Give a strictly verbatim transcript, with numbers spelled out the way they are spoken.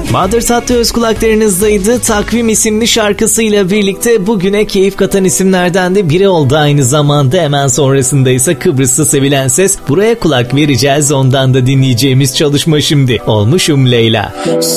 Bahadır Tatlı Öz kulaklarınızdaydı. Takvim isimli şarkısıyla birlikte bugüne keyif katan isimlerden de biri oldu aynı zamanda. Hemen sonrasında ise Kıbrıs'ta sevilen ses. Buraya kulak vereceğiz, ondan da dinleyeceğimiz çalışma şimdi. Olmuşum Leyla.